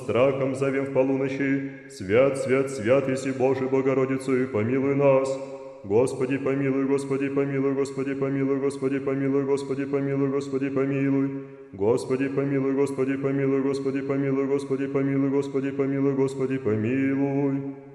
страхом зовем в полуночи: свят, свят, свят, еси Боже, Богородицу, и помилуй нас. Господи, помилуй, Господи, помилуй, Господи, помилуй, Господи, помилуй, Господи, помилуй, Господи, помилуй. Господи, помилуй, Господи, помилуй, Господи, помилуй, Господи, помилуй, Господи, помилуй, Господи, помилуй.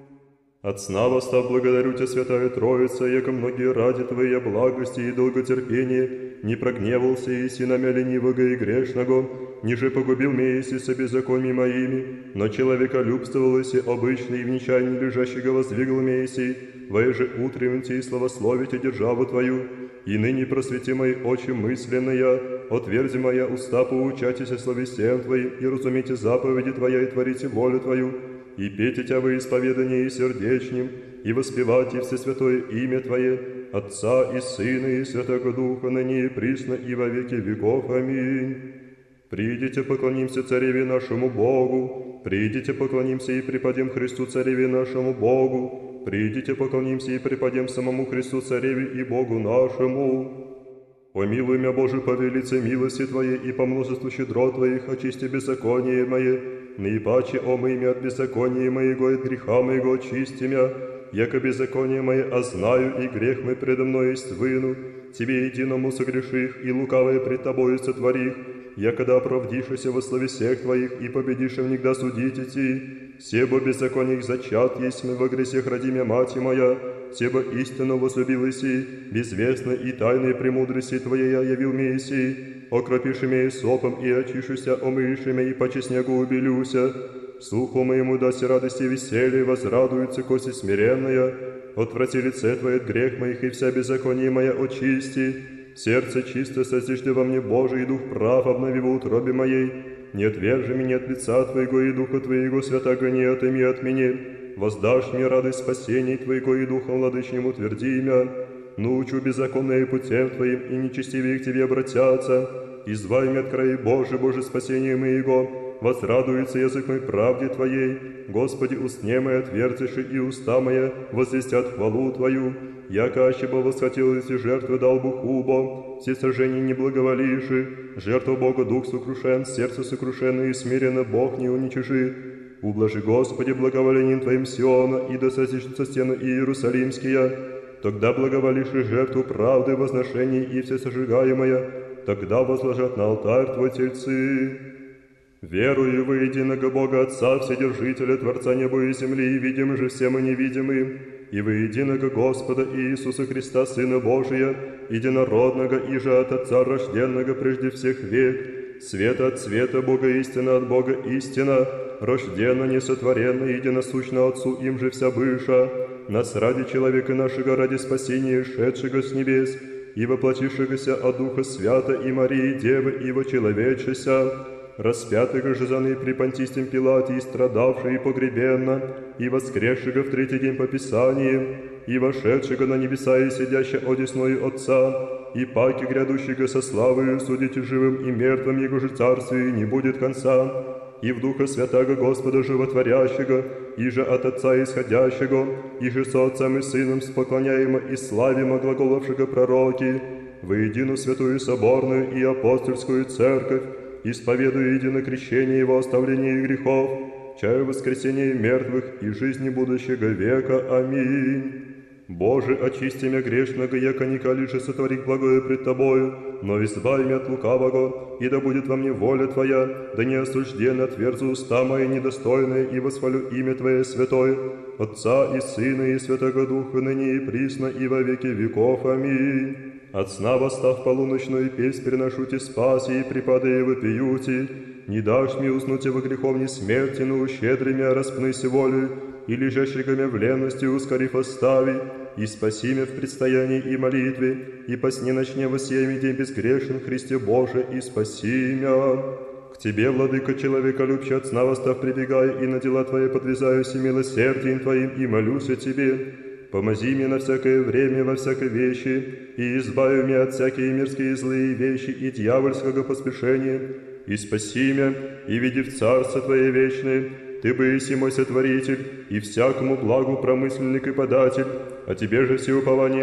От сна восстав, благодарю Тебя, Святая Троица, яко многие ради Твоей благости и долготерпения не прогневался еси на мя ленивого и грешного, ниже погубил меня еси со беззакониями моими, но человеколюбствовал еси обычный и в нечаянии лежащего воздвигл меня еси, воеже утренните и славословите державу Твою, и ныне просвети мои очи мысленные, отверзи моя уста, поучайтесь словесям Твоим, и разумейте заповеди Твоя, и творите волю Твою, и пейте Тя во исповедании сердечнем, и воспевайте всесвятое имя Твое, Отца и Сына и Святого Духа, ныне и присно и во веки веков. Аминь. Придите, поклонимся Цареве нашему Богу, придите, поклонимся и преподем Христу Цареве нашему Богу, придите, поклонимся и преподем самому Христу Цареве и Богу нашему. Помилуй мя, Боже, по велице милости Твоей и по множеству щедрот Твоих, очисти беззаконие мое, наипаче омый мя от беззакония моего и от греха моего очисти мя, яко беззаконие мое ознаю, и грех мой предо мной есть выну, Тебе единому согреших, и лукавое пред Тобою сотворих, якода оправдишься во слове всех Твоих, и победишь в них да судить идти. Себо беззаконих зачат есть мы во гресех роди мя мать моя, себо истинно возлюбил иси, безвестно и тайной премудрости Твоей я явил мне иси, окропиши меня сопом и очишуся, омыши меня и почи снегу убелюся. Слуху моему даси радости и веселье, возрадуется кости смиренная, отврати лице Твое от грех моих, и вся беззаконие моя очисти. Сердце чисто созижди во мне, Боже, и дух прав обнови в утробе моей. Не отвержи меня от лица Твоего, и духа Твоего святаго не отыми от меня. Воздашь мне радость спасения Твоего, и духом владычним утверди мя. Научу беззаконные путем Твоим, и нечестивые к Тебе обратятся. Избави меня от краи Божий, Боже, спасение моего. Возрадуется язык мой правде Твоей. Господи, устне мои отверзиши, и уста моя возвестят хвалу Твою. Яко аще бы восхотел эти жертвы дал Бухубо, все сожжения не благоволиши, жертву Бога дух сокрушен, сердце сокрушено и смиренно Бог не уничижи. Ублажи, Господи, благоволением Твоим Сиона, и да сосишутся стены Иерусалимские. Тогда благоволишь и жертву правды, возношений и все сожигаемое, тогда возложат на алтарь Твой тельцы. Верую во единого Бога Отца, Вседержителя, Творца неба и земли, и видимы же всем и невидимым, и во единого Господа Иисуса Христа, Сына Божия, единородного, и же от Отца рожденного прежде всех век, света от света, Бога истина от Бога истина, рожденно, несотворенно, единосущно Отцу, им же вся быша, нас ради человека нашего, ради спасения, шедшего с небес, и воплотившегося от Духа Свята и Марии Девы, и вочеловечеся, распятого же заны при Понтистем Пилате, и страдавшего и погребенно, и воскресшего в третий день по Писаниям, и вошедшего на небеса и сидящего одесною Отца, и паки грядущего со славою судите живым и мертвым, Его же царствию не будет конца, и в Духа Святаго Господа Животворящего, и же от Отца исходящего, и же со Отцем и Сыном споклоняемо и славимо глаголовшего пророки, воедино святую соборную и апостольскую церковь, исповедую едино крещение Его оставление грехов, чаю воскресения мертвых и жизни будущего века. Аминь. Боже, очисти мя грешного, яко николи же сотворить благое пред Тобою, но избави мя от лукавого, и да будет во мне воля Твоя, да не осужденно отверзу уста мои недостойные, и восхвалю имя Твое святое, Отца и Сына и Святого Духа, ныне и присно, и во веки веков. Аминь. От сна восстав полуночную песнь приношу Ти спаси, и припадая вопиюти, не дашь мне уснуть во греховне смерти, но ущедри мя распныси волю, и лежащего мя в ленности ускорив остави, и спаси мя в предстоянии и молитве, и по сне ночне воссиями день безгрешен Христе Боже, и спаси мя. К Тебе, Владыка, человека любче, от сна восстав прибегаю, и на дела Твои подвязаюсь, и милосердием Твоим, и молюсь о Тебе. Помози мне на всякое время, во всякой вещи, и избави меня от всякие мирские злые вещи и дьявольского поспешения, и спаси меня, и веди в Царство Твое вечное. Ты бы еси мой сотворитель, и всякому благу промысленник и податель, а Тебе же все упование